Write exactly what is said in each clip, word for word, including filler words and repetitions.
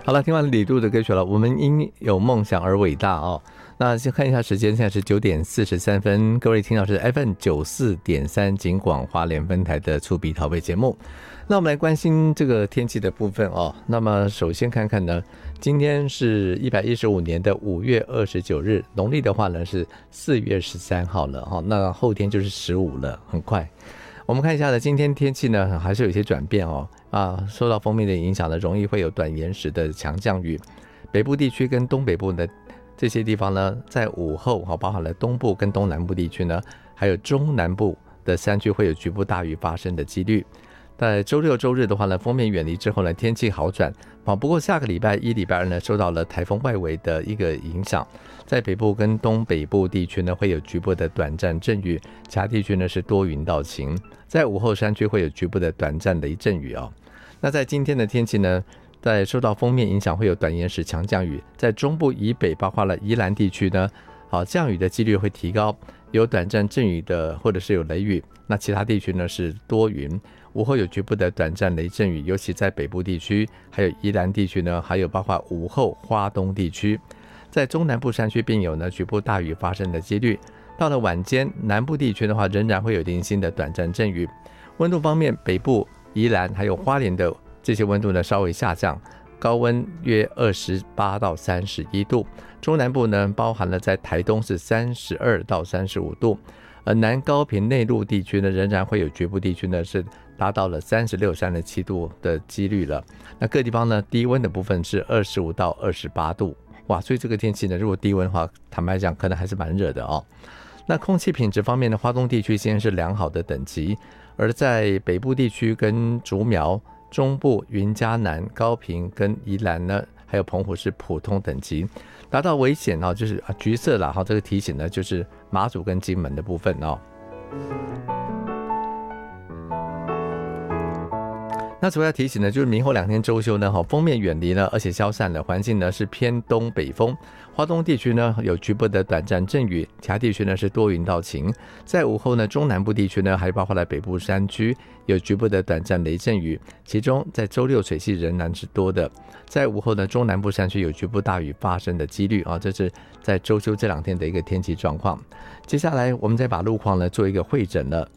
好了，听完李杜的歌曲了，我们因有梦想而伟大哦。那先看一下时间，现在是九点四十三分，各位听到是 F M 九四点三 警广花莲分台的触鼻逃避节目。那我们来关心这个天气的部分哦。那么首先看看呢，今天是一百一十五年的五月二十九日，农历的话呢是四月十三号了哈、哦。那后天就是十五了，很快。我们看一下呢，今天天气呢还是有一些转变哦。啊，受到锋面的影响呢，容易会有短延时的强降雨。北部地区跟东北部的这些地方呢，在午后哈，包含了东部跟东南部地区呢，还有中南部的山区会有局部大雨发生的几率。在周六周日的话呢，锋面远离之后呢，天气好转啊。不过下个礼拜一、礼拜二呢，受到了台风外围的一个影响，在北部跟东北部地区呢，会有局部的短暂阵雨，其他地区呢是多云到晴。在午后山区会有局部的短暂雷阵雨哦。那在今天的天气呢，在受到锋面影响，会有短延时强降雨，在中部以北，包括了宜兰地区呢，好降雨的几率会提高，有短暂阵雨的，或者是有雷雨。那其他地区呢是多云，午后有局部的短暂雷阵雨，尤其在北部地区，还有宜兰地区呢，还有包括午后花东地区，在中南部山区并有呢局部大雨发生的几率。到了晚间，南部地区的话，仍然会有零星的短暂阵雨。温度方面，北部宜兰还有花莲的这些温度呢稍微下降，高温约二十八到三十一度。中南部呢包含了在台东是三十二到三十五度，而南高屏内陆地区呢仍然会有局部地区呢是达到了三十六、三十七度的几率了。那各地方呢低温的部分是二十五到二十八度，哇，所以这个天气呢如果低温的话，坦白讲可能还是蛮热的哦。那空气品质方面呢，花东地区现在是良好的等级，而在北部地区跟竹苗、中部、云嘉南、高屏跟宜兰呢，还有澎湖是普通等级，达到危险哦，就是橘色啦哈。这个提醒呢，就是马祖跟金门的部分哦。那主要提醒呢，就是明后两天周休呢，锋面远离了，而且消散了，环境呢是偏东北风。花东地区呢有局部的短暂阵雨，其他地区呢是多云到晴。在午后呢，中南部地区呢，还包括了北部山区有局部的短暂雷阵雨，其中在周六水汽仍然是多的。在午后呢，中南部山区有局部大雨发生的几率啊，这是在周休这两天的一个天气状况。接下来我们再把路况呢做一个汇整了。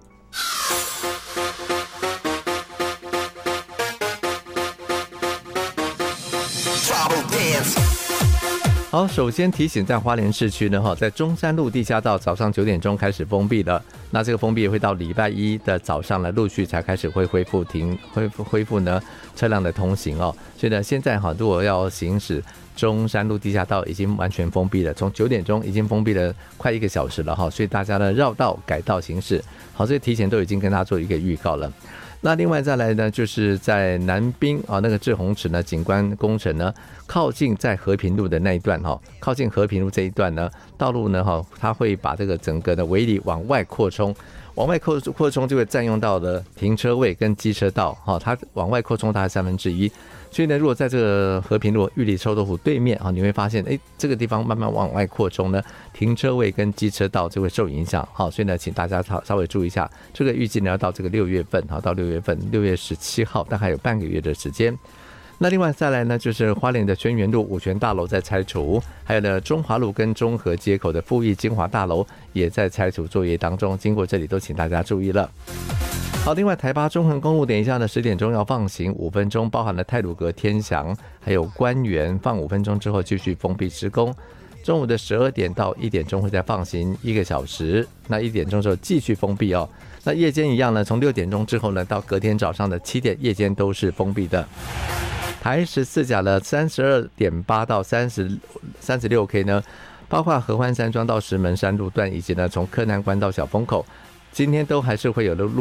好，首先提醒在花莲市区呢，在中山路地下道早上九点钟开始封闭了，那这个封闭会到礼拜一的早上呢，陆续才开始会恢复停恢复恢复呢车辆的通行哦。所以呢，现在哈，如果要行驶中山路地下道已经完全封闭了，从九点钟已经封闭了快一个小时了哈，所以大家呢绕道改道行驶。好，这个提前都已经跟大家做一个预告了。那另外再来呢，就是在南滨啊那个志洪池呢景观工程呢，靠近在和平路的那一段哈，靠近和平路这一段呢，道路呢哈，它会把这个整个的围篱往外扩充，往外扩扩充就会占用到了停车位跟机车道哈，它往外扩充大概三分之一。所以呢，如果在这个和平路玉里臭豆腐对面啊，你会发现，哎，这个地方慢慢往外扩充呢，停车位跟机车道就会受影响。好，所以呢，请大家稍微注意一下，这个预计呢要到这个六月份，好，到六月份，六月十七号，大概有半个月的时间。那另外再来呢，就是花莲的轩辕路五权大楼在拆除，还有呢中华路跟中和街口的富益精华大楼也在拆除作业当中，经过这里都请大家注意了。好，另外台八中横公路等一下呢十点钟要放行五分钟，包含了太鲁阁、天祥还有官园，放五分钟之后继续封闭施工。中午的十二点到一点钟会再放行一个小时，那一点钟之后继续封闭哦。那夜间一样呢，从六点钟之后呢到隔天早上的七点，夜间都是封闭的。台十四甲的三十二点八到三十三十六 K 呢，包括合欢山庄到石门山路段，以及呢从柯南关到小风口，今天都还是会有的路